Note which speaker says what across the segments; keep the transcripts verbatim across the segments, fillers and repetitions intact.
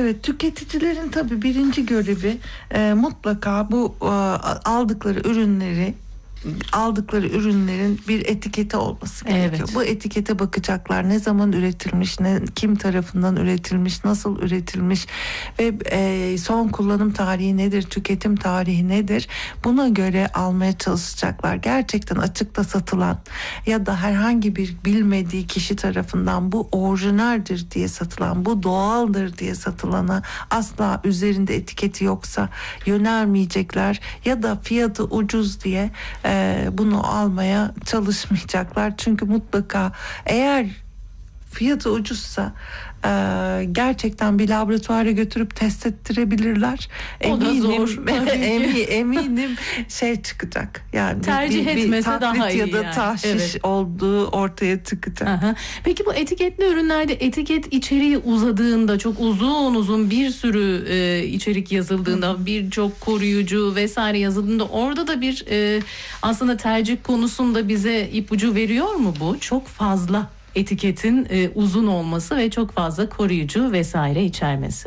Speaker 1: Evet, tüketicilerin tabii birinci görevi e, mutlaka bu e, aldıkları ürünleri aldıkları ürünlerin bir etiketi olması gerekiyor.
Speaker 2: Evet.
Speaker 1: Bu etikete bakacaklar. Ne zaman üretilmiş, ne kim tarafından üretilmiş, nasıl üretilmiş ve e, son kullanım tarihi nedir, tüketim tarihi nedir? Buna göre almaya çalışacaklar. Gerçekten açıkta satılan ya da herhangi bir bilmediği kişi tarafından bu orijinaldir diye satılan, bu doğaldır diye satılana asla üzerinde etiketi yoksa yönelmeyecekler ya da fiyatı ucuz diye e, bunu almaya çalışmayacaklar. Çünkü mutlaka eğer fiyatı ucuzsa e, gerçekten bir laboratuvara götürüp test ettirebilirler.
Speaker 2: O da
Speaker 1: Eminim,
Speaker 2: zor.
Speaker 1: emi- eminim şey çıkacak. Yani
Speaker 2: Tercih
Speaker 1: bir, bir,
Speaker 2: etmese
Speaker 1: bir
Speaker 2: daha iyi
Speaker 1: ya da
Speaker 2: yani.
Speaker 1: tahşiş
Speaker 2: Evet.
Speaker 1: olduğu ortaya çıkacak.
Speaker 2: Aha. Peki bu etiketli ürünlerde etiket içeriği uzadığında, çok uzun uzun bir sürü e, içerik yazıldığında, birçok koruyucu vesaire yazıldığında, orada da bir e, aslında tercih konusunda bize ipucu veriyor mu bu? Çok fazla etiketin e, uzun olması ve çok fazla koruyucu vesaire içermesi.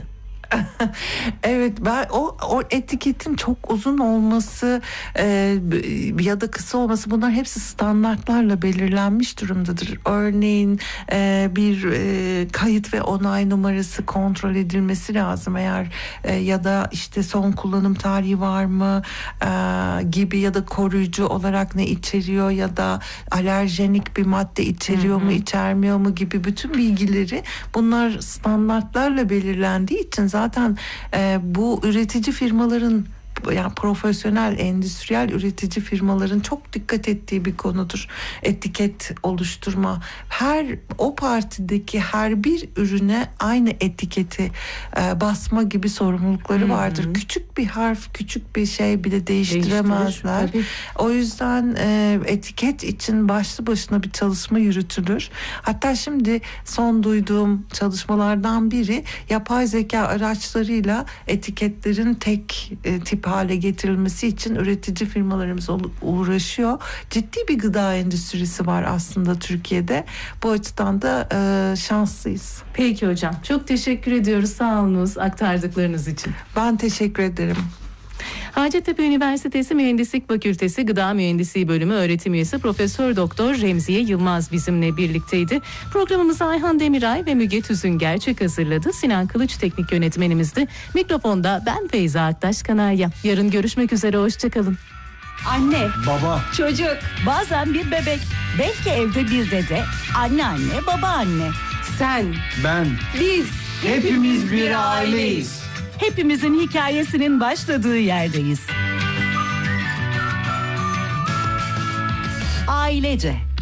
Speaker 1: Evet, ben o, o etiketin çok uzun olması e, ya da kısa olması, bunlar hepsi standartlarla belirlenmiş durumdadır. Örneğin e, bir e, kayıt ve onay numarası kontrol edilmesi lazım eğer e, ya da işte son kullanım tarihi var mı e, gibi, ya da koruyucu olarak ne içeriyor ya da alerjenik bir madde içeriyor
Speaker 2: Hı hı.
Speaker 1: mu içermiyor mu gibi bütün bilgileri, bunlar standartlarla belirlendiği için zaten Zaten e, bu üretici firmaların, yani profesyonel, endüstriyel üretici firmaların çok dikkat ettiği bir konudur. Etiket oluşturma. Her o partideki her bir ürüne aynı etiketi e, basma gibi sorumlulukları vardır. Hı-hı. Küçük bir harf, küçük bir şey bile değiştiremezler. O yüzden e, etiket için başlı başına bir çalışma yürütülür. Hatta şimdi son duyduğum çalışmalardan biri, yapay zeka araçlarıyla etiketlerin tek e, tip hale getirilmesi için üretici firmalarımız uğraşıyor. Ciddi bir gıda endüstrisi var aslında Türkiye'de. Bu açıdan da e, şanslıyız.
Speaker 2: Peki hocam, çok teşekkür ediyoruz. Sağ olunuz aktardıklarınız için.
Speaker 1: Ben teşekkür ederim.
Speaker 2: Hacettepe Üniversitesi Mühendislik Fakültesi Gıda Mühendisliği Bölümü öğretim üyesi Profesör Doktor Remziye Yılmaz bizimle birlikteydi. Programımızı Ayhan Demiray ve Müge Tüzünger hazırladı. Sinan Kılıç teknik yönetmenimizdi. Mikrofonda ben Feyza Aktaş Kanarya. Yarın görüşmek üzere, hoşçakalın.
Speaker 3: Anne,
Speaker 4: baba,
Speaker 3: çocuk, bazen bir bebek, belki evde bir dede, anneanne, babaanne. Sen,
Speaker 4: ben,
Speaker 3: biz,
Speaker 4: hepimiz bir aileyiz.
Speaker 3: Hepimizin hikayesinin başladığı yerdeyiz. Ailece.